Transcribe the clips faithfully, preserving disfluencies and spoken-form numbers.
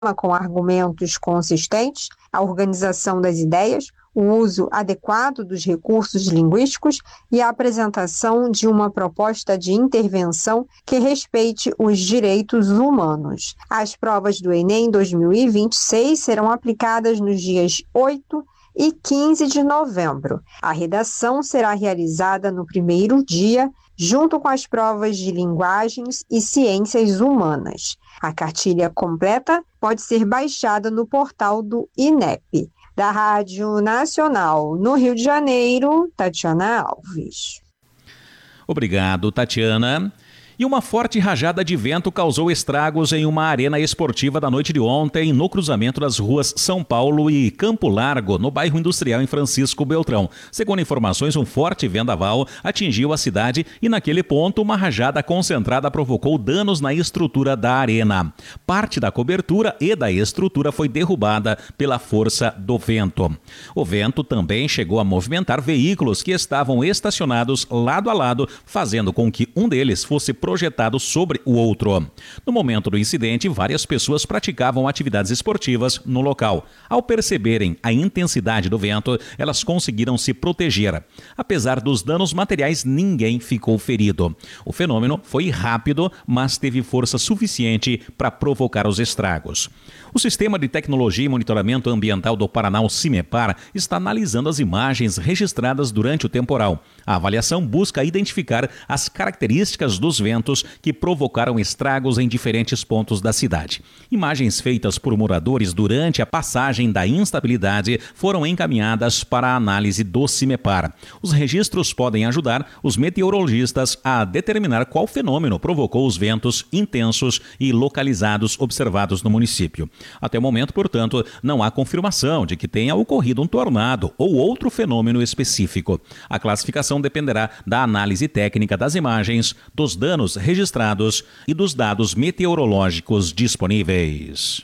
com argumentos consistentes, a organização das ideias, o uso adequado dos recursos linguísticos e a apresentação de uma proposta de intervenção que respeite os direitos humanos. As provas do Enem dois mil e vinte e seis serão aplicadas nos dias oito e quinze de novembro. A redação será realizada no primeiro dia, junto com as provas de linguagens e ciências humanas. A cartilha completa pode ser baixada no portal do I N E P. Da Rádio Nacional, no Rio de Janeiro, Tatiana Alves. Obrigado, Tatiana. E uma forte rajada de vento causou estragos em uma arena esportiva da noite de ontem, no cruzamento das ruas São Paulo e Campo Largo, no bairro industrial em Francisco Beltrão. Segundo informações, um forte vendaval atingiu a cidade e, naquele ponto, uma rajada concentrada provocou danos na estrutura da arena. Parte da cobertura e da estrutura foi derrubada pela força do vento. O vento também chegou a movimentar veículos que estavam estacionados lado a lado, fazendo com que um deles fosse projetado sobre o outro. No momento do incidente, várias pessoas praticavam atividades esportivas no local. Ao perceberem a intensidade do vento, elas conseguiram se proteger. Apesar dos danos materiais, ninguém ficou ferido. O fenômeno foi rápido, mas teve força suficiente para provocar os estragos. O Sistema de Tecnologia e Monitoramento Ambiental do Paraná, o CIMEPAR, está analisando as imagens registradas durante o temporal. A avaliação busca identificar as características dos ventos que provocaram estragos em diferentes pontos da cidade. Imagens feitas por moradores durante a passagem da instabilidade foram encaminhadas para a análise do CIMEPAR. Os registros podem ajudar os meteorologistas a determinar qual fenômeno provocou os ventos intensos e localizados observados no município. Até o momento, portanto, não há confirmação de que tenha ocorrido um tornado ou outro fenômeno específico. A classificação dependerá da análise técnica das imagens, dos danos registrados e dos dados meteorológicos disponíveis.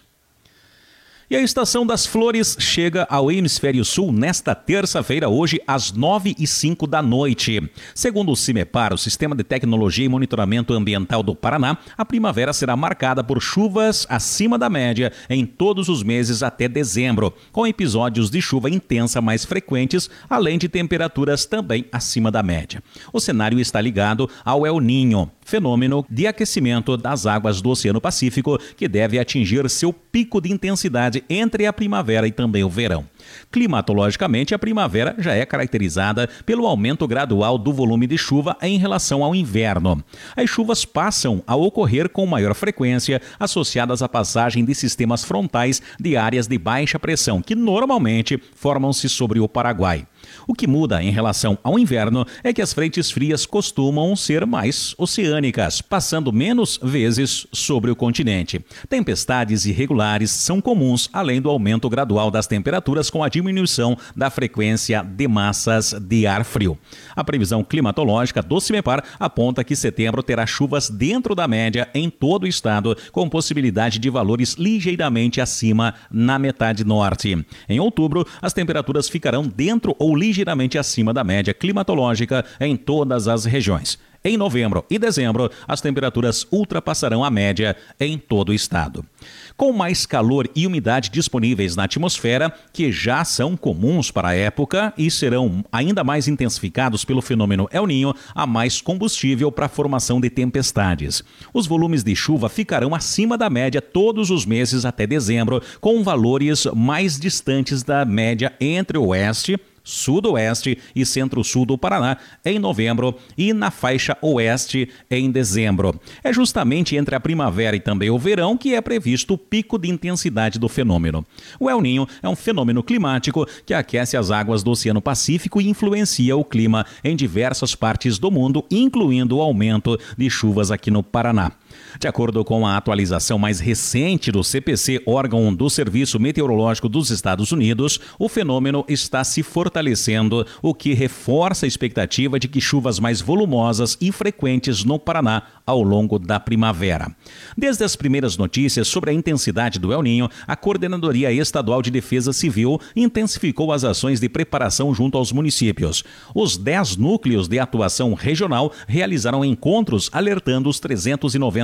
E a Estação das Flores chega ao Hemisfério Sul nesta terça-feira, hoje, às nove e cinco da noite. Segundo o CIMEPAR, o Sistema de Tecnologia e Monitoramento Ambiental do Paraná, a primavera será marcada por chuvas acima da média em todos os meses até dezembro, com episódios de chuva intensa mais frequentes, além de temperaturas também acima da média. O cenário está ligado ao El Niño, fenômeno de aquecimento das águas do Oceano Pacífico, que deve atingir seu pico de intensidade entre a primavera e também o verão. Climatologicamente, a primavera já é caracterizada pelo aumento gradual do volume de chuva em relação ao inverno. As chuvas passam a ocorrer com maior frequência, associadas à passagem de sistemas frontais de áreas de baixa pressão, que normalmente formam-se sobre o Paraguai. O que muda em relação ao inverno é que as frentes frias costumam ser mais oceânicas, passando menos vezes sobre o continente. Tempestades irregulares são comuns, além do aumento gradual das temperaturas com a diminuição da frequência de massas de ar frio. A previsão climatológica do CIMEPAR aponta que setembro terá chuvas dentro da média em todo o estado, com possibilidade de valores ligeiramente acima na metade norte. Em outubro, as temperaturas ficarão dentro ou ligeiramente acima da média climatológica em todas as regiões. Em novembro e dezembro, as temperaturas ultrapassarão a média em todo o estado. Com mais calor e umidade disponíveis na atmosfera, que já são comuns para a época e serão ainda mais intensificados pelo fenômeno El Niño, há mais combustível para a formação de tempestades. Os volumes de chuva ficarão acima da média todos os meses até dezembro, com valores mais distantes da média entre o oeste, sudoeste e centro-sul do Paraná em novembro e na faixa oeste em dezembro. É justamente entre a primavera e também o verão que é previsto o pico de intensidade do fenômeno. O El Niño é um fenômeno climático que aquece as águas do Oceano Pacífico e influencia o clima em diversas partes do mundo, incluindo o aumento de chuvas aqui no Paraná. De acordo com a atualização mais recente do C P C, órgão do Serviço Meteorológico dos Estados Unidos, o fenômeno está se fortalecendo, o que reforça a expectativa de que chuvas mais volumosas e frequentes no Paraná ao longo da primavera. Desde as primeiras notícias sobre a intensidade do El Niño, a Coordenadoria Estadual de Defesa Civil intensificou as ações de preparação junto aos municípios. Os dez núcleos de atuação regional realizaram encontros alertando os trezentos e noventa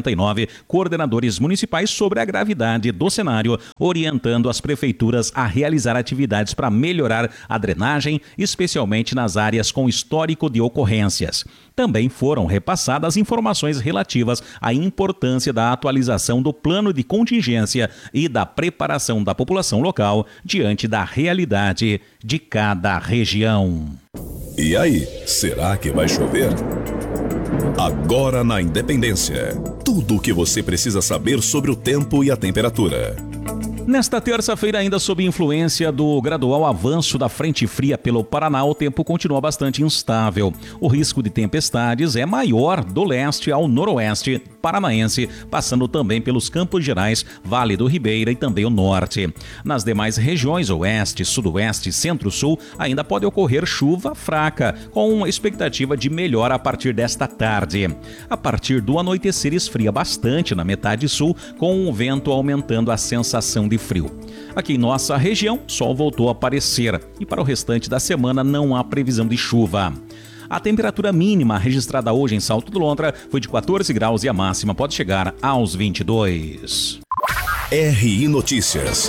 noventa e nove coordenadores municipais sobre a gravidade do cenário, orientando as prefeituras a realizar atividades para melhorar a drenagem, especialmente nas áreas com histórico de ocorrências. Também foram repassadas informações relativas à importância da atualização do plano de contingência e da preparação da população local diante da realidade de cada região. E aí, será que vai chover? Agora na Independência, tudo o que você precisa saber sobre o tempo e a temperatura. Nesta terça-feira, ainda sob influência do gradual avanço da frente fria pelo Paraná, o tempo continua bastante instável. O risco de tempestades é maior do leste ao noroeste paranaense, passando também pelos Campos Gerais, Vale do Ribeira e também o norte. Nas demais regiões, oeste, sudoeste e centro-sul, ainda pode ocorrer chuva fraca, com uma expectativa de melhora a partir desta tarde. A partir do anoitecer, esfria bastante na metade sul, com o vento aumentando a sensação de frio. Aqui em nossa região, sol voltou a aparecer e para o restante da semana não há previsão de chuva. A temperatura mínima registrada hoje em Salto do Lontra foi de quatorze graus e a máxima pode chegar aos vinte e dois. R I Notícias.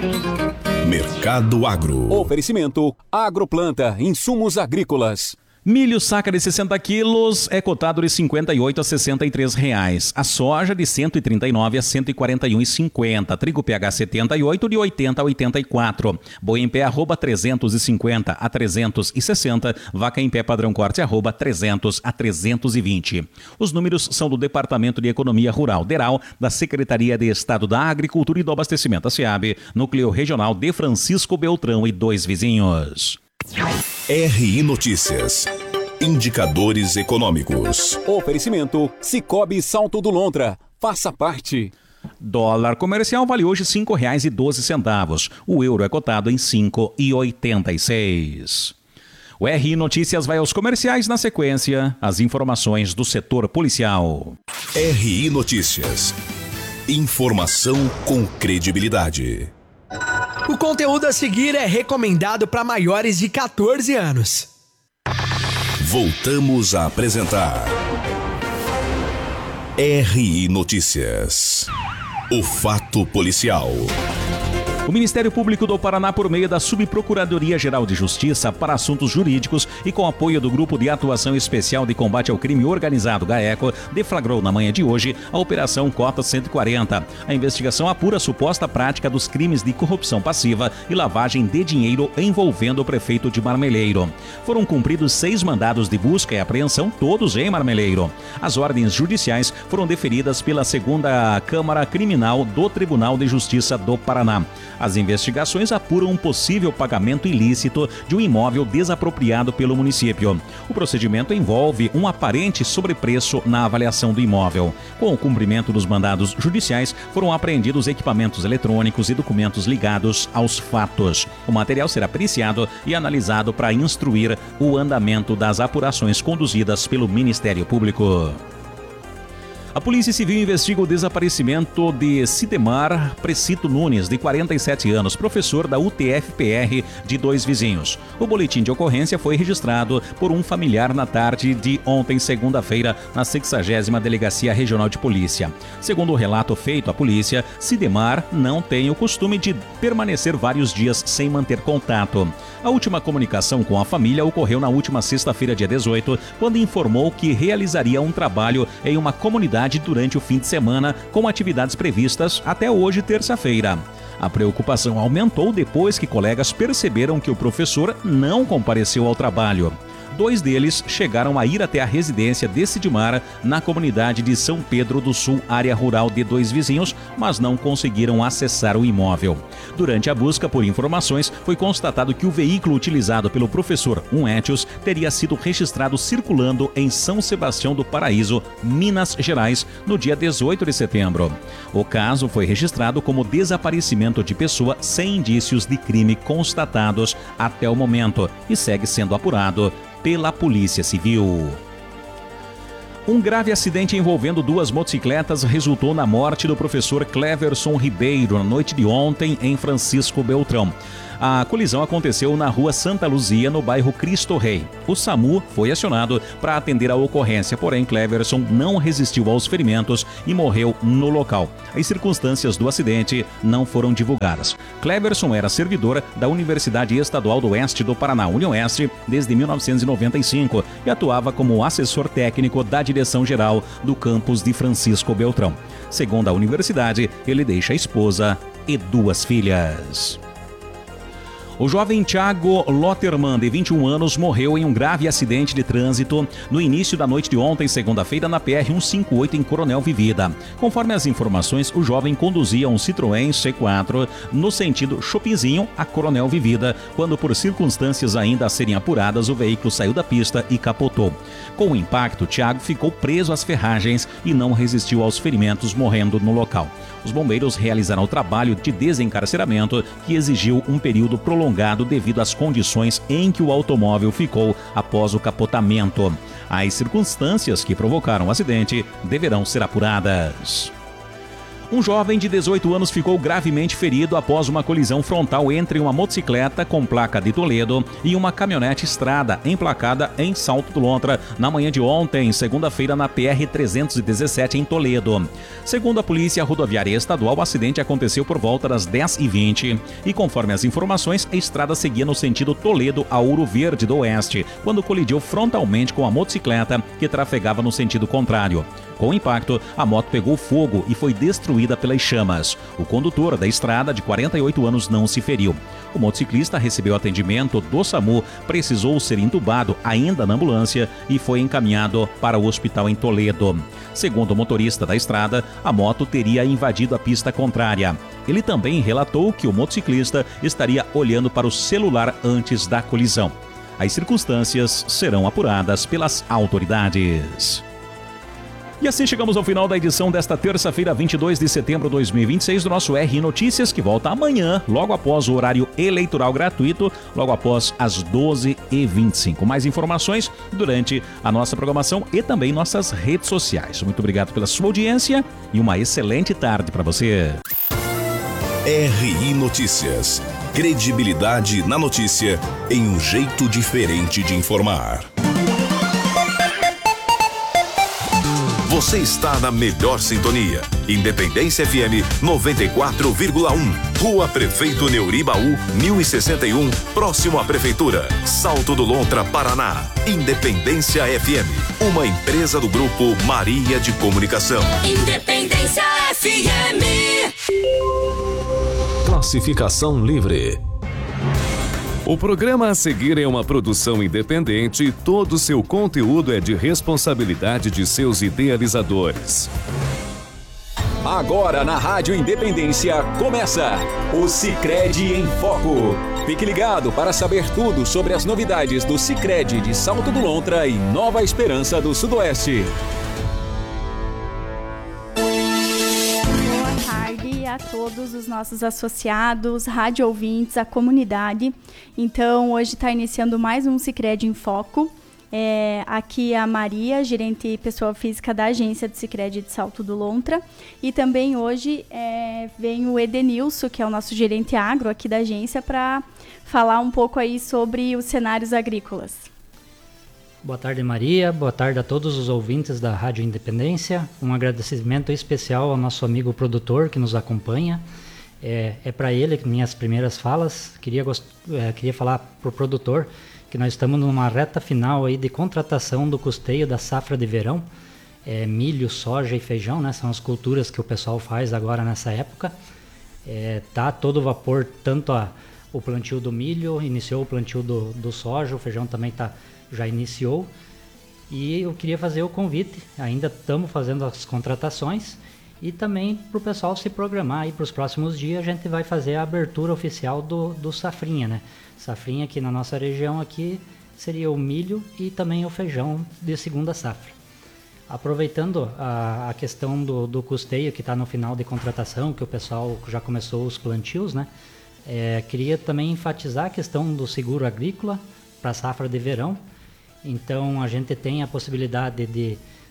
Mercado Agro. Oferecimento Agroplanta, insumos agrícolas. Milho saca de sessenta quilos é cotado de cinquenta e oito a sessenta e três reais. A soja de cento e trinta e nove a cento e quarenta e um e cinquenta. Trigo P H setenta e oito de oitenta a oitenta e quatro. Boi em pé arroba trezentos e cinquenta a trezentos e sessenta. Vaca em pé padrão corte arroba trezentos a trezentos e vinte. Os números são do Departamento de Economia Rural, DERAL, da Secretaria de Estado da Agricultura e do Abastecimento, a SEAB, Núcleo Regional de Francisco Beltrão e dois vizinhos. R I Notícias. Indicadores econômicos. Oferecimento Cicobi Salto do Lontra. Faça parte. Dólar comercial vale hoje cinco reais e doze centavos. O euro é cotado em cinco reais e oitenta e seis. O R I Notícias vai aos comerciais, na sequência, as informações do setor policial. R I Notícias. Informação com credibilidade. O conteúdo a seguir é recomendado para maiores de quatorze anos. Voltamos a apresentar R I Notícias. O fato policial. O Ministério Público do Paraná, por meio da Subprocuradoria-Geral de Justiça para Assuntos Jurídicos e com apoio do Grupo de Atuação Especial de Combate ao Crime Organizado, GAECO, deflagrou na manhã de hoje a Operação Cota cento e quarenta. A investigação apura a suposta prática dos crimes de corrupção passiva e lavagem de dinheiro envolvendo o prefeito de Marmeleiro. Foram cumpridos seis mandados de busca e apreensão, todos em Marmeleiro. As ordens judiciais foram deferidas pela segunda Câmara Criminal do Tribunal de Justiça do Paraná. As investigações apuram um possível pagamento ilícito de um imóvel desapropriado pelo município. O procedimento envolve um aparente sobrepreço na avaliação do imóvel. Com o cumprimento dos mandados judiciais, foram apreendidos equipamentos eletrônicos e documentos ligados aos fatos. O material será periciado e analisado para instruir o andamento das apurações conduzidas pelo Ministério Público. A Polícia Civil investiga o desaparecimento de Sidemar Precito Nunes, de quarenta e sete anos, professor da U T F P R de Dois Vizinhos. O boletim de ocorrência foi registrado por um familiar na tarde de ontem, segunda-feira, na sexagésima Delegacia Regional de Polícia. Segundo o relato feito à polícia, Sidemar não tem o costume de permanecer vários dias sem manter contato. A última comunicação com a família ocorreu na última sexta-feira, dia dezoito, quando informou que realizaria um trabalho em uma comunidade durante o fim de semana, com atividades previstas até hoje, terça-feira. A preocupação aumentou depois que colegas perceberam que o professor não compareceu ao trabalho. Dois deles chegaram a ir até a residência de Sidemar, na comunidade de São Pedro do Sul, área rural de Dois Vizinhos, mas não conseguiram acessar o imóvel. Durante a busca por informações, foi constatado que o veículo utilizado pelo professor, um Etios, teria sido registrado circulando em São Sebastião do Paraíso, Minas Gerais, no dia dezoito de setembro. O caso foi registrado como desaparecimento de pessoa sem indícios de crime constatados até o momento e segue sendo apurado pela Polícia Civil. Um grave acidente envolvendo duas motocicletas resultou na morte do professor Cleverson Ribeiro na noite de ontem em Francisco Beltrão. A colisão aconteceu na rua Santa Luzia, no bairro Cristo Rei. O SAMU foi acionado para atender a ocorrência, porém Cleverson não resistiu aos ferimentos e morreu no local. As circunstâncias do acidente não foram divulgadas. Cleverson era servidor da Universidade Estadual do Oeste do Paraná, Unioeste, desde mil novecentos e noventa e cinco e atuava como assessor técnico da direção-geral do campus de Francisco Beltrão. Segundo a universidade, ele deixa a esposa e duas filhas. O jovem Thiago Lotterman, de vinte e um anos, morreu em um grave acidente de trânsito no início da noite de ontem, segunda-feira, na P R cento e cinquenta e oito, em Coronel Vivida. Conforme as informações, o jovem conduzia um Citroën C quatro no sentido Chopinzinho a Coronel Vivida, quando, por circunstâncias ainda a serem apuradas, o veículo saiu da pista e capotou. Com o impacto, Thiago ficou preso às ferragens e não resistiu aos ferimentos, morrendo no local. Os bombeiros realizaram o trabalho de desencarceramento, que exigiu um período prolongado devido às condições em que o automóvel ficou após o capotamento. As circunstâncias que provocaram o acidente deverão ser apuradas. Um jovem de dezoito anos ficou gravemente ferido após uma colisão frontal entre uma motocicleta com placa de Toledo e uma caminhonete Estrada emplacada em Salto do Lontra na manhã de ontem, segunda-feira, na P R trezentos e dezessete, em Toledo. Segundo a Polícia Rodoviária Estadual, o acidente aconteceu por volta das dez e vinte e, conforme as informações, a estrada seguia no sentido Toledo a Ouro Verde do Oeste, quando colidiu frontalmente com a motocicleta que trafegava no sentido contrário. Com o impacto, a moto pegou fogo e foi destruída pelas chamas. O condutor da estrada, de quarenta e oito anos, não se feriu. O motociclista recebeu atendimento do SAMU, precisou ser entubado ainda na ambulância e foi encaminhado para o hospital em Toledo. Segundo o motorista da estrada, a moto teria invadido a pista contrária. Ele também relatou que o motociclista estaria olhando para o celular antes da colisão. As circunstâncias serão apuradas pelas autoridades. E assim chegamos ao final da edição desta terça-feira, vinte e dois de setembro de dois mil e vinte e seis, do nosso R Notícias, que volta amanhã, logo após o horário eleitoral gratuito, logo após as doze e vinte e cinco. Mais informações durante a nossa programação e também nossas redes sociais. Muito obrigado pela sua audiência e uma excelente tarde para você. R I Notícias. Credibilidade na notícia em um jeito diferente de informar. Você está na melhor sintonia. Independência F M noventa e quatro vírgula um. Rua Prefeito Neuribaú, mil e sessenta e um, próximo à Prefeitura. Salto do Lontra, Paraná. Independência F M, uma empresa do Grupo Maria de Comunicação. Independência F M. Classificação livre. O programa a seguir é uma produção independente e todo seu conteúdo é de responsabilidade de seus idealizadores. Agora na Rádio Independência começa o Sicredi em Foco. Fique ligado para saber tudo sobre as novidades do Sicredi de Salto do Lontra e Nova Esperança do Sudoeste. A todos os nossos associados, rádio ouvintes, a comunidade. Então, hoje está iniciando mais um Sicredi em Foco. É, aqui a Maria, gerente pessoal física da agência do Sicredi de Salto do Lontra. E também hoje é, vem o Edenilson, que é o nosso gerente agro aqui da agência, para falar um pouco aí sobre os cenários agrícolas. Boa tarde, Maria. Boa tarde a todos os ouvintes da Rádio Independência. Um agradecimento especial ao nosso amigo produtor que nos acompanha. É, é para ele que minhas primeiras falas. Queria, é, queria falar para o produtor que nós estamos numa reta final aí de contratação do custeio da safra de verão. É, milho, soja e feijão, né? São as culturas que o pessoal faz agora nessa época. É, tá todo vapor, tanto a, o plantio do milho, iniciou o plantio do, do soja, o feijão também está... já iniciou, e eu queria fazer o convite, ainda estamos fazendo as contratações, e também para o pessoal se programar aí para os próximos dias. A gente vai fazer a abertura oficial do, do Safrinha, né? Safrinha aqui na nossa região aqui seria o milho e também o feijão de segunda safra. Aproveitando a, a questão do, do custeio que está no final de contratação, que o pessoal já começou os plantios, né? É, queria também enfatizar a questão do seguro agrícola para a safra de verão. Então a gente tem a possibilidade de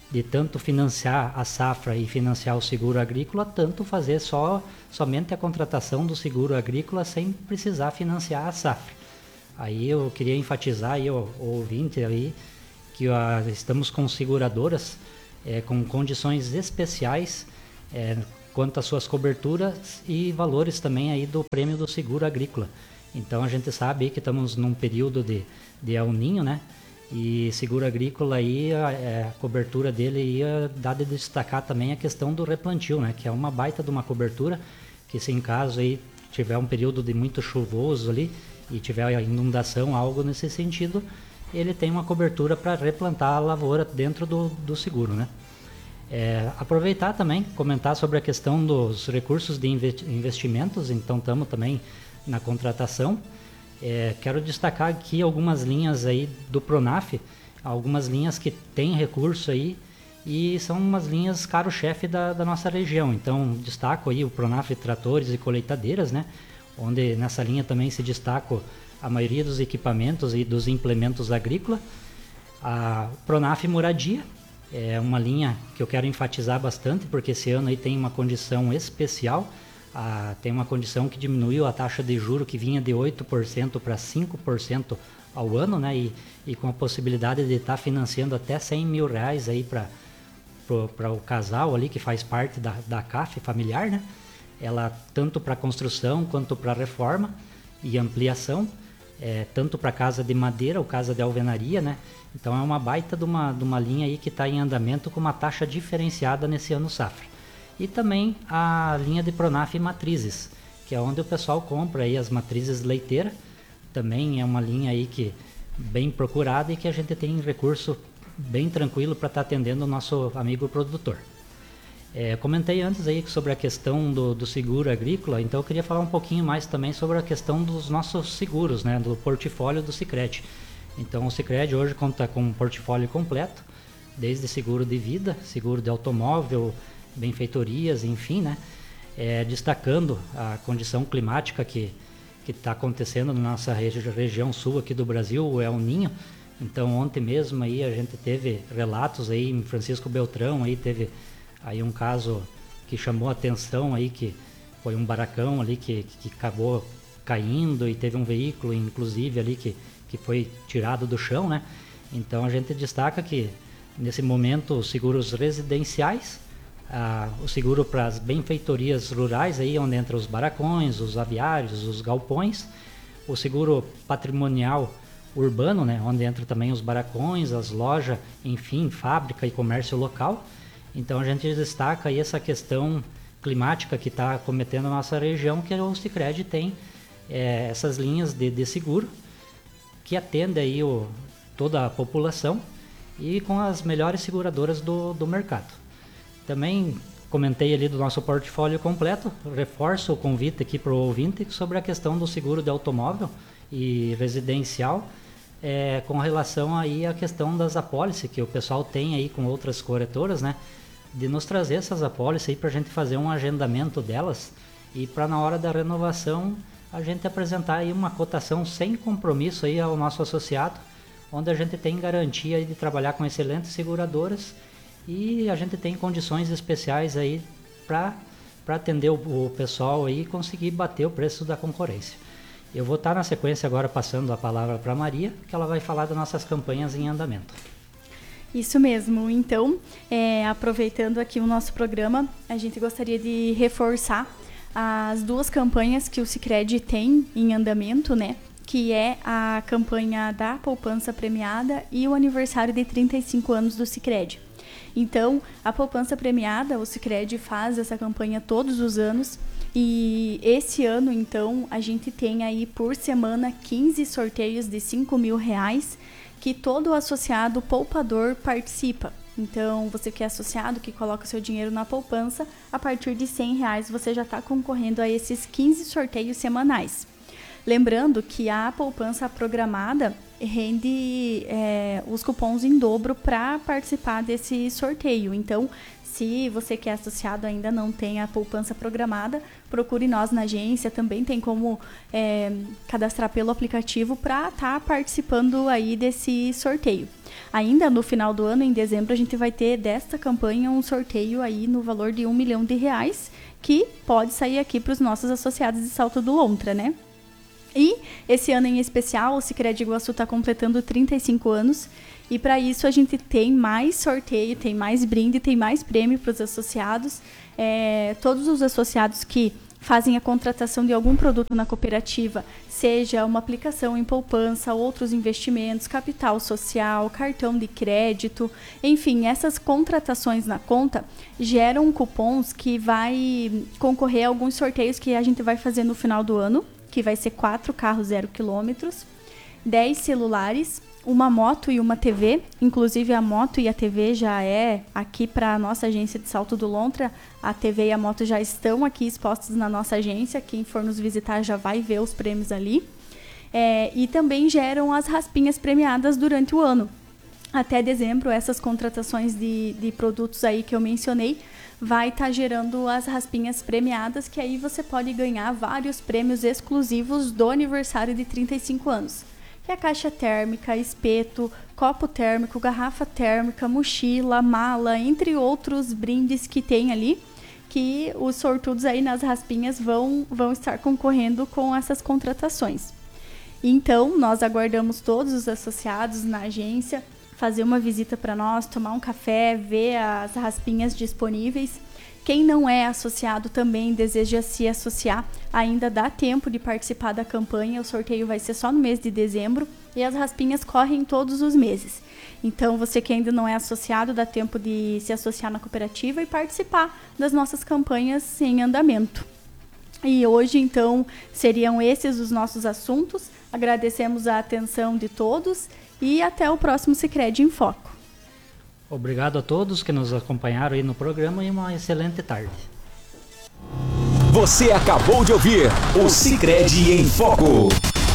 de tanto financiar a safra e financiar o seguro agrícola, tanto fazer só, somente a contratação do seguro agrícola sem precisar financiar a safra. Aí eu queria enfatizar aí o, o ouvinte aí, que a, estamos com seguradoras é, com condições especiais é, quanto às suas coberturas e valores também aí do prêmio do seguro agrícola. Então a gente sabe aí que estamos num período de, de El Niño, né? E seguro agrícola aí, a, a cobertura dele ia dar de destacar também a questão do replantio, né? Que é uma baita de uma cobertura, que se em caso aí tiver um período de muito chuvoso ali e tiver inundação, algo nesse sentido, ele tem uma cobertura para replantar a lavoura dentro do, do seguro, né? É, aproveitar também, comentar sobre a questão dos recursos de investimentos, então estamos também na contratação. É, quero destacar aqui algumas linhas aí do Pronaf, algumas linhas que têm recurso aí e são umas linhas caro-chefe da, da nossa região. Então destaco aí o Pronaf Tratores e Colheitadeiras, né? Onde nessa linha também se destaca a maioria dos equipamentos e dos implementos agrícolas. A Pronaf Moradia é uma linha que eu quero enfatizar bastante, porque esse ano aí tem uma condição especial. Ah, tem uma condição que diminuiu a taxa de juro que vinha de oito por cento para cinco por cento ao ano, né? E, e com a possibilidade de estar tá financiando até cem mil reais aí para para o casal ali que faz parte da, da C A F familiar, né? Ela tanto para construção quanto para reforma e ampliação, é, tanto para casa de madeira ou casa de alvenaria, né? Então é uma baita de uma, de uma linha aí que está em andamento com uma taxa diferenciada nesse ano safra. E também a linha de Pronaf Matrizes, que é onde o pessoal compra aí as matrizes leiteiras. Também é uma linha aí que bem procurada e que a gente tem recurso bem tranquilo para estar tá atendendo o nosso amigo produtor. É, comentei antes aí sobre a questão do, do seguro agrícola, então eu queria falar um pouquinho mais também sobre a questão dos nossos seguros, né, do portfólio do Sicredi. Então o Sicredi hoje conta com um portfólio completo, desde seguro de vida, seguro de automóvel, benfeitorias, enfim, né? É, destacando a condição climática que que está acontecendo na nossa regi região sul aqui do Brasil, o El Niño. Então ontem mesmo aí a gente teve relatos aí em Francisco Beltrão, aí teve aí um caso que chamou a atenção aí, que foi um barracão ali que, que acabou caindo e teve um veículo inclusive ali que, que foi tirado do chão, né? Então a gente destaca que nesse momento os seguros residenciais, Ah, o seguro para as benfeitorias rurais, aí onde entra os barracões, os aviários, os galpões, o seguro patrimonial urbano, né, onde entra também os barracões, as lojas, enfim, fábrica e comércio local. Então a gente destaca aí essa questão climática que está acometendo a nossa região, que o Sicredi tem é, essas linhas de, de seguro que atende aí o, toda a população e com as melhores seguradoras do, do mercado. Também comentei ali do nosso portfólio completo, reforço o convite aqui para o ouvinte sobre a questão do seguro de automóvel e residencial, é, com relação aí à questão das apólices que o pessoal tem aí com outras corretoras, né? De nos trazer essas apólices aí para a gente fazer um agendamento delas e para na hora da renovação a gente apresentar aí uma cotação sem compromisso aí ao nosso associado, onde a gente tem garantia aí de trabalhar com excelentes seguradoras. E a gente tem condições especiais aí para atender o, o pessoal aí e conseguir bater o preço da concorrência. Eu vou estar na sequência agora passando a palavra para a Maria, que ela vai falar das nossas campanhas em andamento. Isso mesmo. Então, é, aproveitando aqui o nosso programa, a gente gostaria de reforçar as duas campanhas que o Sicredi tem em andamento, né? Que é a campanha da poupança premiada e o aniversário de trinta e cinco anos do Sicredi. Então, a poupança premiada, o Sicredi faz essa campanha todos os anos e esse ano, então, a gente tem aí por semana quinze sorteios de cinco mil reais que todo associado poupador participa. Então, você que é associado, que coloca o seu dinheiro na poupança, a partir de cem reais você já está concorrendo a esses quinze sorteios semanais. Lembrando que a poupança programada, rende é, os cupons em dobro para participar desse sorteio. Então, se você que é associado ainda não tem a poupança programada, procure nós na agência. Também tem como é, cadastrar pelo aplicativo para estar tá participando aí desse sorteio. Ainda no final do ano, em dezembro, a gente vai ter desta campanha um sorteio aí no valor de um milhão de reais, que pode sair aqui para os nossos associados de Salto do Lontra, né? E esse ano em especial, o Sicredi Iguaçu está completando trinta e cinco anos, e para isso a gente tem mais sorteio, tem mais brinde, tem mais prêmio para os associados. É, todos os associados que fazem a contratação de algum produto na cooperativa, seja uma aplicação em poupança, outros investimentos, capital social, cartão de crédito, enfim, essas contratações na conta geram cupons que vai concorrer a alguns sorteios que a gente vai fazer no final do ano, que vai ser quatro carros zero quilômetros, dez celulares, uma moto e uma T V. Inclusive a moto e a T V já é aqui para a nossa agência de Salto do Lontra. A T V e a moto já estão aqui expostos na nossa agência. Quem for nos visitar já vai ver os prêmios ali. É, e também geram as raspinhas premiadas durante o ano. Até dezembro, essas contratações de, de produtos aí que eu mencionei vai estar tá gerando as raspinhas premiadas, que aí você pode ganhar vários prêmios exclusivos do aniversário de trinta e cinco anos. Que é a caixa térmica, espeto, copo térmico, garrafa térmica, mochila, mala, entre outros brindes que tem ali, que os sortudos aí nas raspinhas vão, vão estar concorrendo com essas contratações. Então, nós aguardamos todos os associados na agência fazer uma visita para nós, tomar um café, ver as raspinhas disponíveis. Quem não é associado também deseja se associar, ainda dá tempo de participar da campanha. O sorteio vai ser só no mês de dezembro e as raspinhas correm todos os meses. Então, você que ainda não é associado, dá tempo de se associar na cooperativa e participar das nossas campanhas em andamento. E hoje, então, seriam esses os nossos assuntos. Agradecemos a atenção de todos e até o próximo Sicredi em Foco. Obrigado a todos que nos acompanharam aí no programa e uma excelente tarde. Você acabou de ouvir o Sicredi em Foco.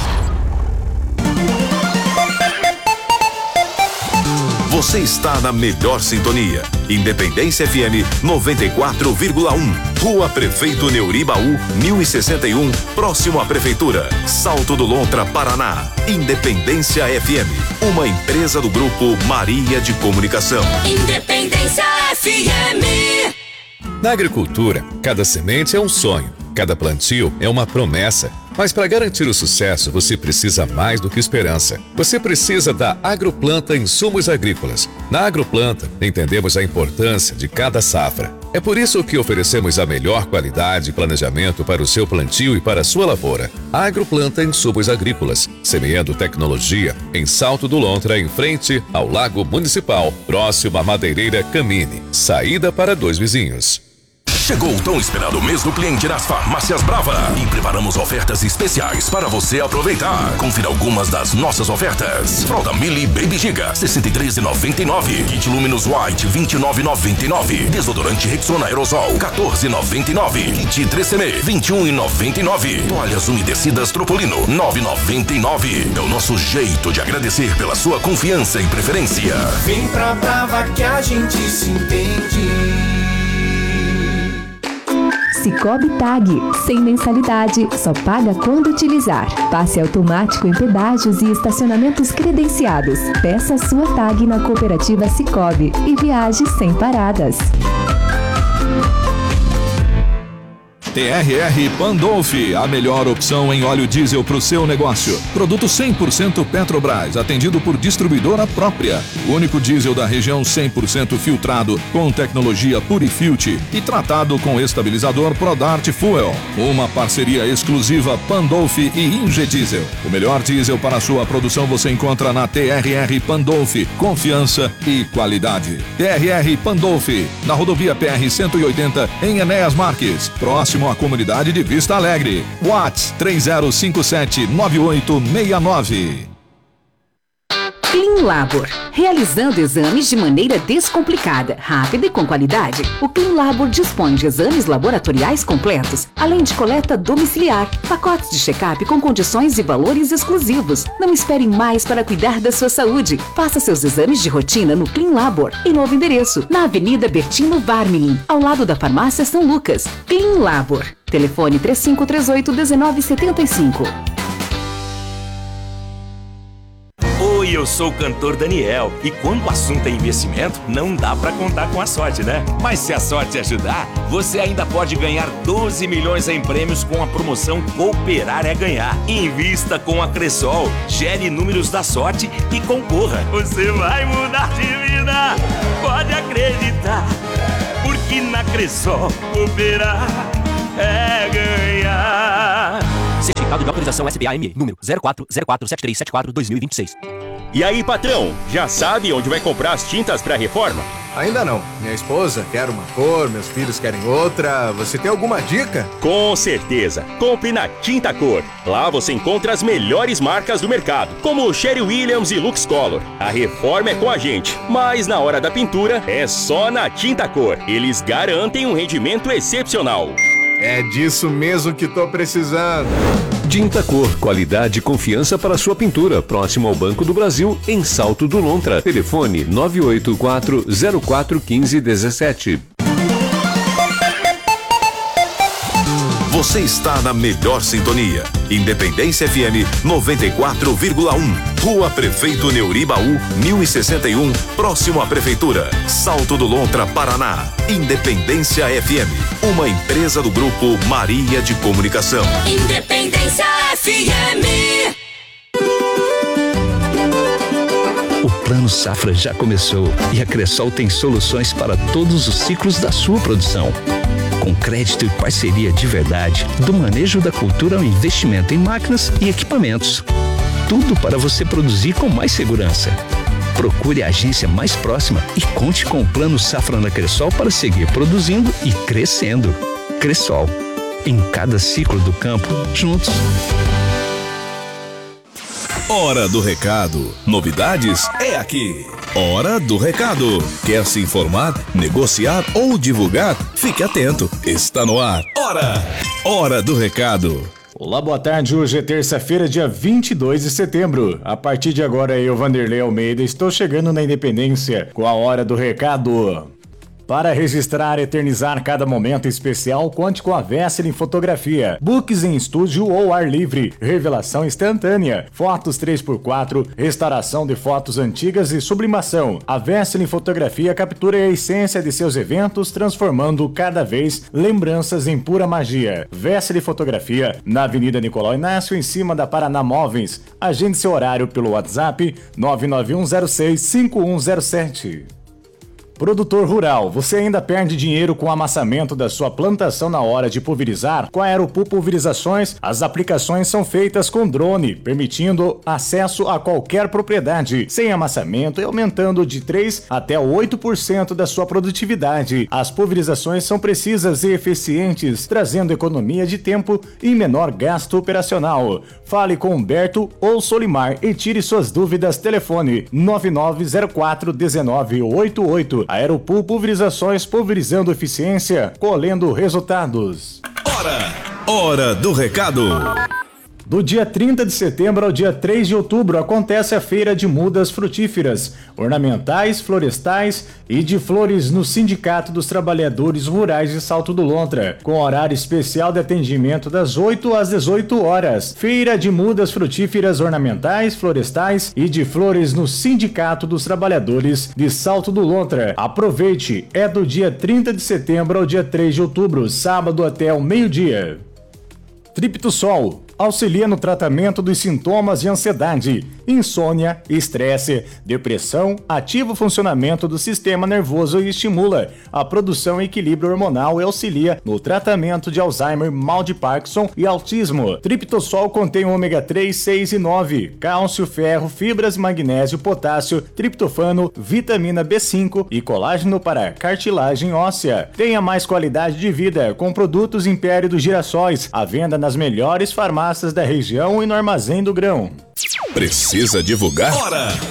Você está na melhor sintonia. Independência F M noventa e quatro vírgula um. Rua Prefeito Neuribaú, mil e sessenta e um, próximo à Prefeitura. Salto do Lontra, Paraná. Independência F M, uma empresa do Grupo Maria de Comunicação. Independência F M. Na agricultura, cada semente é um sonho, cada plantio é uma promessa. Mas para garantir o sucesso, você precisa mais do que esperança. Você precisa da Agroplanta Insumos Agrícolas. Na Agroplanta, entendemos a importância de cada safra. É por isso que oferecemos a melhor qualidade e planejamento para o seu plantio e para a sua lavoura. A Agroplanta Insumos Agrícolas, semeando tecnologia em Salto do Lontra, em frente ao Lago Municipal, próximo à Madeireira Camine. Saída para dois vizinhos. Chegou o tão esperado mês do cliente nas Farmácias Brava e preparamos ofertas especiais para você aproveitar. Confira algumas das nossas ofertas. Fralda Mili Baby Giga, sessenta e três reais e noventa e nove centavos. Kit Luminous White, vinte e nove reais e noventa e nove centavos. Desodorante Rexona Aerosol, quatorze reais e noventa e nove centavos. Kit três C M, vinte e um reais e noventa e nove centavos. Toalhas umedecidas Tropolino, nove reais e noventa e nove centavos. É o nosso jeito de agradecer pela sua confiança e preferência. Vem pra Brava que a gente se entende. Cicobi Tag, sem mensalidade, só paga quando utilizar. Passe automático em pedágios e estacionamentos credenciados. Peça sua tag na cooperativa Cicobi e viaje sem paradas. T R R Pandolfi, a melhor opção em óleo diesel para o seu negócio. Produto cem por cento Petrobras, atendido por distribuidora própria. O único diesel da região cem por cento filtrado, com tecnologia Purifilt e tratado com estabilizador Prodart Fuel. Uma parceria exclusiva Pandolfi e Ingediesel. O melhor diesel para a sua produção você encontra na T R R Pandolfi. Confiança e qualidade. T R R Pandolfi, na rodovia P R cento e oitenta, em Enéas Marques, próximo à comunidade de Vista Alegre. WhatsApp três zero cinco sete nove oito seis nove. Clean Labor, realizando exames de maneira descomplicada, rápida e com qualidade. O Clean Labor dispõe de exames laboratoriais completos, além de coleta domiciliar, pacotes de check-up com condições e valores exclusivos. Não espere mais para cuidar da sua saúde. Faça seus exames de rotina no Clean Labor, em novo endereço, na Avenida Bertino Varmelin, ao lado da Farmácia São Lucas. Clean Labor. Telefone três cinco três oito, um nove sete cinco. Oi, eu sou o cantor Daniel e quando o assunto é investimento, não dá pra contar com a sorte, né? Mas se a sorte ajudar, você ainda pode ganhar doze milhões em prêmios com a promoção Cooperar é Ganhar. Invista com a Cressol, gere números da sorte e concorra. Você vai mudar de vida, pode acreditar, porque na Cressol cooperar é ganhar. Certificado de autorização S B A M E, número zero quatro zero quatro sete três sete quatro dois mil e vinte e seis. E aí, patrão, já sabe onde vai comprar as tintas pra reforma? Ainda não. Minha esposa quer uma cor, meus filhos querem outra. Você tem alguma dica? Com certeza. Compre na Tinta Cor. Lá você encontra as melhores marcas do mercado, como Sherry Williams e Lux Color. A reforma é com a gente, mas na hora da pintura é só na Tinta Cor. Eles garantem um rendimento excepcional. É disso mesmo que tô precisando. Tinta Cor, qualidade e confiança para sua pintura. Próximo ao Banco do Brasil, em Salto do Lontra. Telefone nove oito quatro zero quatro um cinco um sete. Você está na melhor sintonia. Independência F M noventa e quatro vírgula um. Rua Prefeito Neuribaú, mil e sessenta e um, próximo à Prefeitura. Salto do Lontra, Paraná. Independência F M, uma empresa do Grupo Maria de Comunicação. Independência F M. O Plano Safra já começou e a Cressol tem soluções para todos os ciclos da sua produção. Com crédito e parceria de verdade, do manejo da cultura ao investimento em máquinas e equipamentos. Tudo para você produzir com mais segurança. Procure a agência mais próxima e conte com o Plano Safra na Cressol para seguir produzindo e crescendo. Cressol, em cada ciclo do campo, juntos. Hora do Recado. Novidades é aqui. Hora do Recado. Quer se informar, negociar ou divulgar? Fique atento. Está no ar. Hora. Hora do Recado. Olá, boa tarde. Hoje é terça-feira, dia vinte e dois de setembro. A partir de agora, eu, Vanderlei Almeida, estou chegando na Independência com a Hora do Recado. Para registrar e eternizar cada momento especial, conte com a Vesseling Fotografia. Books em estúdio ou ar livre, revelação instantânea, fotos três por quatro, restauração de fotos antigas e sublimação. A Vesseling Fotografia captura a essência de seus eventos, transformando cada vez lembranças em pura magia. Vesseling Fotografia, na Avenida Nicolau Inácio, em cima da Paraná Móveis. Agende seu horário pelo WhatsApp nove nove um zero seis cinco um zero sete. Produtor rural, você ainda perde dinheiro com o amassamento da sua plantação na hora de pulverizar? Com a Aeropool Pulverizações, as aplicações são feitas com drone, permitindo acesso a qualquer propriedade, sem amassamento e aumentando de três até oito por cento da sua produtividade. As pulverizações são precisas e eficientes, trazendo economia de tempo e menor gasto operacional. Fale com Humberto ou Solimar e tire suas dúvidas. Telefone nove nove zero quatro um nove oito oito. Aeropool Pulverizações, pulverizando eficiência, colhendo resultados. Hora, hora do recado. Do dia trinta de setembro ao dia três de outubro acontece a Feira de Mudas Frutíferas, Ornamentais, Florestais e de Flores no Sindicato dos Trabalhadores Rurais de Salto do Lontra, com horário especial de atendimento das oito às dezoito horas. Feira de Mudas Frutíferas, Ornamentais, Florestais e de Flores no Sindicato dos Trabalhadores de Salto do Lontra. Aproveite, é do dia trinta de setembro ao dia três de outubro, sábado até o meio-dia. Triptosol auxilia no tratamento dos sintomas de ansiedade, insônia, estresse, depressão, ativa o funcionamento do sistema nervoso e estimula a produção e equilíbrio hormonal e auxilia no tratamento de Alzheimer, mal de Parkinson e autismo. Triptosol contém ômega três, seis e nove, cálcio, ferro, fibras, magnésio, potássio, triptofano, vitamina B cinco e colágeno para cartilagem óssea. Tenha mais qualidade de vida com produtos Império dos Girassóis, à venda nas melhores farmácias da região e no Armazém do Grão. Precisa divulgar? Hora!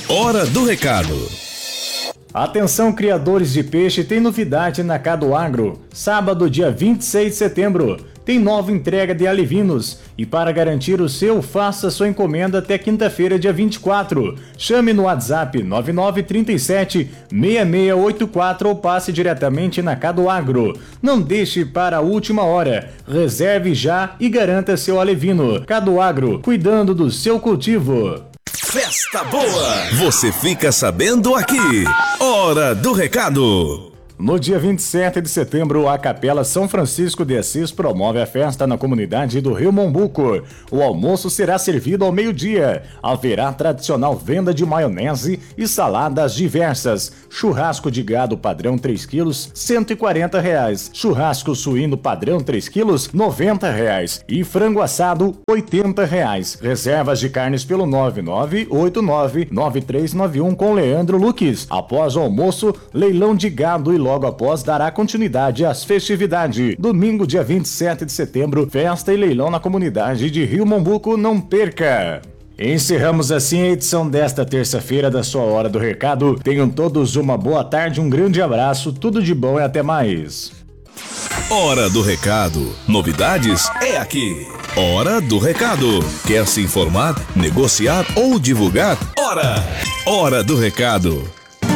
Hora do recado. Atenção, criadores de peixe, tem novidade na Cado Agro. Sábado, dia vinte e seis de setembro, tem nova entrega de alevinos. E para garantir o seu, faça sua encomenda até quinta-feira, dia vinte e quatro. Chame no WhatsApp nove nove três sete, seis seis oito quatro ou passe diretamente na Cado Agro. Não deixe para a última hora. Reserve já e garanta seu alevino. Cado Agro, cuidando do seu cultivo. Festa boa! Você fica sabendo aqui. Hora do recado. No dia vinte e sete de setembro, a Capela São Francisco de Assis promove a festa na comunidade do Rio Mombuco. O almoço será servido ao meio-dia. Haverá tradicional venda de maionese e saladas diversas. Churrasco de gado padrão três quilos, cento e quarenta reais. Churrasco suíno padrão três quilos, noventa reais. E frango assado, oitenta reais. Reservas de carnes pelo nove nove oito nove, nove três nove um com Leandro Luques. Após o almoço, leilão de gado e logo após dará continuidade às festividades. Domingo, dia vinte e sete de setembro, festa e leilão na comunidade de Rio Mombuco, não perca! Encerramos assim a edição desta terça-feira da sua Hora do Recado. Tenham todos uma boa tarde, um grande abraço, tudo de bom e até mais. Hora do Recado. Novidades é aqui. Hora do Recado. Quer se informar, negociar ou divulgar? Hora! Hora do Recado.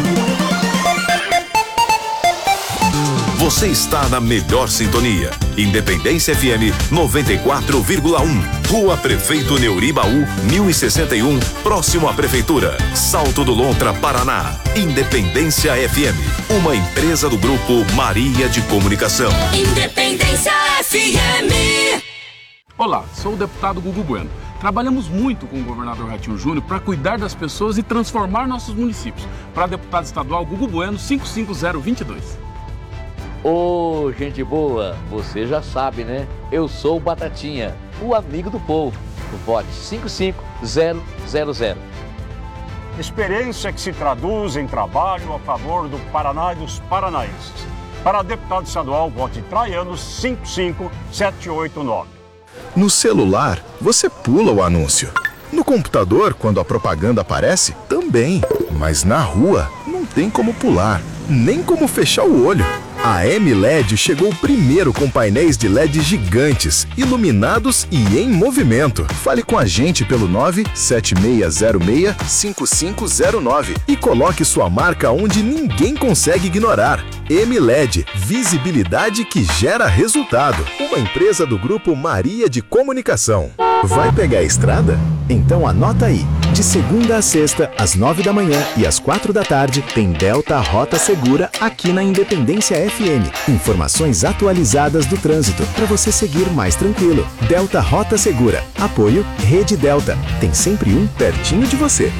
Você está na melhor sintonia. Independência F M noventa e quatro vírgula um. Rua Prefeito Neuribaú, mil e sessenta e um, próximo à Prefeitura. Salto do Lontra, Paraná. Independência F M, uma empresa do Grupo Maria de Comunicação. Independência F M. Olá, sou o deputado Gugu Bueno. Trabalhamos muito com o governador Ratinho Júnior para cuidar das pessoas e transformar nossos municípios. Para deputado estadual Gugu Bueno, cinco cinco zero dois dois. Ô, oh, gente boa, você já sabe, né? Eu sou o Batatinha, o amigo do povo. Vote cinco cinco zero zero zero. Experiência que se traduz em trabalho a favor do Paraná e dos paranaenses. Para deputado estadual, vote Traiano cinco cinco sete oito nove. No celular, você pula o anúncio. No computador, quando a propaganda aparece, também. Mas na rua, não tem como pular, nem como fechar o olho. A M L E D chegou primeiro com painéis de L E D gigantes, iluminados e em movimento. Fale com a gente pelo nove sete seis zero seis cinco cinco zero nove e coloque sua marca onde ninguém consegue ignorar. M L E D, visibilidade que gera resultado. Uma empresa do Grupo Maria de Comunicação. Vai pegar a estrada? Então anota aí. De segunda a sexta, às nove da manhã e às quatro da tarde, tem Delta Rota Segura aqui na Independência F M. Informações atualizadas do trânsito para você seguir mais tranquilo. Delta Rota Segura. Apoio Rede Delta. Tem sempre um pertinho de você.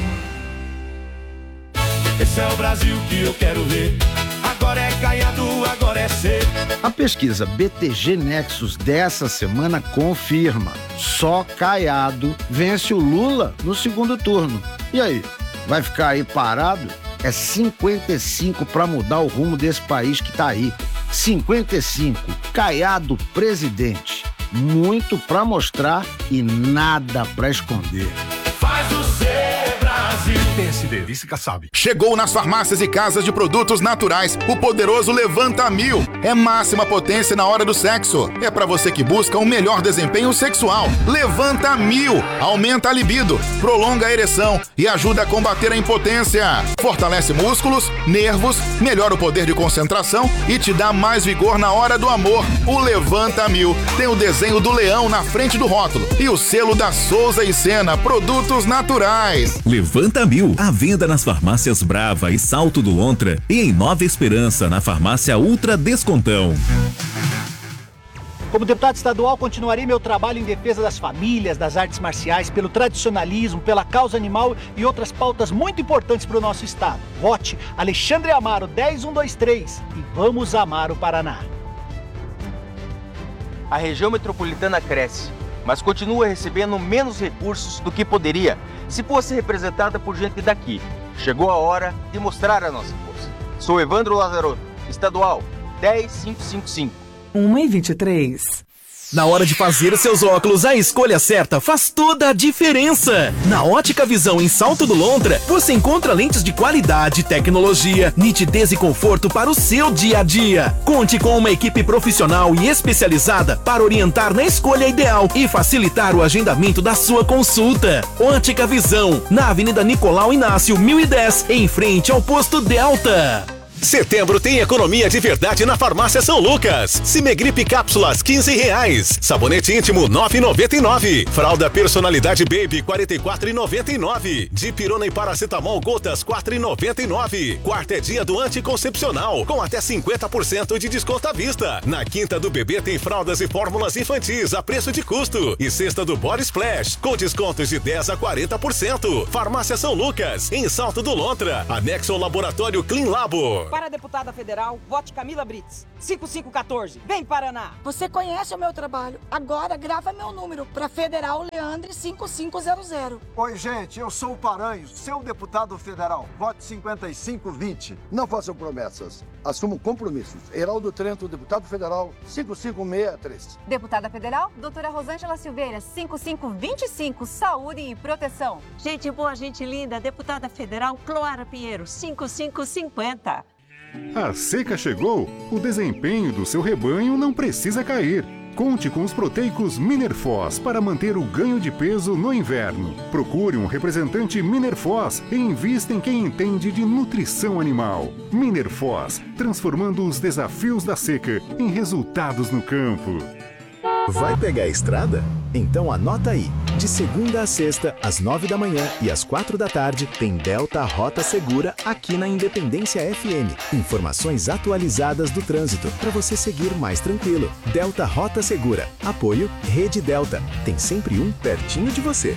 Esse é o Brasil que eu quero ver. Agora é Caiado, agora é ser. A pesquisa B T G Nexus dessa semana confirma: só Caiado vence o Lula no segundo turno. E aí, vai ficar aí parado? É cinquenta e cinco para mudar o rumo desse país que tá aí. cinquenta e cinco, Caiado presidente. Muito para mostrar e nada para esconder. Faz o ser Brasil. P S D, vice Kassab. Chegou nas farmácias e casas de produtos naturais o poderoso Levanta Mil. É máxima potência na hora do sexo. É pra você que busca um melhor desempenho sexual. Levanta Mil. Aumenta a libido, prolonga a ereção e ajuda a combater a impotência. Fortalece músculos, nervos, melhora o poder de concentração e te dá mais vigor na hora do amor. O Levanta Mil tem o desenho do leão na frente do rótulo e o selo da Souza e Sena Produtos Naturais. Levanta Mil, à venda nas farmácias Brava e Salto do Lontra e em Nova Esperança, na farmácia Ultra Descontão. Como deputado estadual, continuarei meu trabalho em defesa das famílias, das artes marciais, pelo tradicionalismo, pela causa animal e outras pautas muito importantes para o nosso estado. Vote Alexandre Amaro dez um dois três e vamos amar o Paraná. A região metropolitana cresce, mas continua recebendo menos recursos do que poderia se fosse representada por gente daqui. Chegou a hora de mostrar a nossa força. Sou Evandro Lazarotto, estadual dez mil quinhentos e cinquenta e cinco. uma e vinte e três. Na hora de fazer seus óculos, a escolha certa faz toda a diferença. Na Ótica Visão em Salto do Lontra, você encontra lentes de qualidade, tecnologia, nitidez e conforto para o seu dia a dia. Conte com uma equipe profissional e especializada para orientar na escolha ideal e facilitar o agendamento da sua consulta. Ótica Visão, na Avenida Nicolau Inácio, mil e dez, em frente ao posto Delta. Setembro tem economia de verdade na Farmácia São Lucas. Cimegripe cápsulas quinze reais. Sabonete íntimo nove e noventa e nove. Fralda personalidade baby quarenta e quatro e noventa e nove. Dipirona e paracetamol gotas quatro e noventa e nove. Quarta é dia do anticoncepcional com até cinquenta por cento de desconto à vista. Na quinta do bebê tem fraldas e fórmulas infantis a preço de custo. E sexta do Body Splash com descontos de dez a quarenta por cento. Farmácia São Lucas em Salto do Lontra. Anexo ao laboratório Clean Labo. Para a deputada federal, vote Camila Brits, cinco cinco um quatro. Vem, Paraná! Você conhece o meu trabalho. Agora grava meu número para Federal Leandre cinco cinco zero zero. Oi, gente, eu sou o Paranhos, seu deputado federal. Vote cinquenta e cinco vinte. Não façam promessas, assumam compromissos. Heraldo Trento, deputado federal, cinco cinco seis três. Deputada federal, doutora Rosângela Silveira, cinco cinco dois cinco, saúde e proteção. Gente boa, gente linda, deputada federal Cloara Pinheiro, cinco cinco cinco zero. A seca chegou, o desempenho do seu rebanho não precisa cair. Conte com os proteicos Minerfoz para manter o ganho de peso no inverno. Procure um representante Minerfoz e invista em quem entende de nutrição animal. Minerfoz, transformando os desafios da seca em resultados no campo. Vai pegar a estrada? Então anota aí. De segunda a sexta, às nove da manhã e às quatro da tarde, tem Delta Rota Segura aqui na Independência F M. Informações atualizadas do trânsito para você seguir mais tranquilo. Delta Rota Segura. Apoio Rede Delta. Tem sempre um pertinho de você.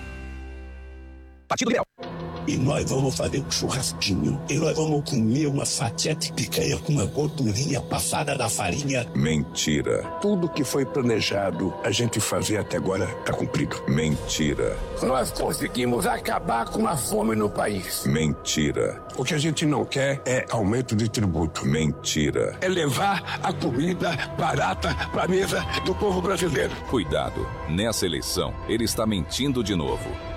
Partido Liberal. E nós vamos fazer um churrasquinho. E nós vamos comer uma fatia de picanha com uma gordurinha passada da farinha. Mentira. Tudo que foi planejado a gente fazer até agora está cumprido. Mentira. Nós conseguimos acabar com a fome no país. Mentira. O que a gente não quer é aumento de tributo. Mentira. É levar a comida barata para a mesa do povo brasileiro. Cuidado. Nessa eleição, ele está mentindo de novo.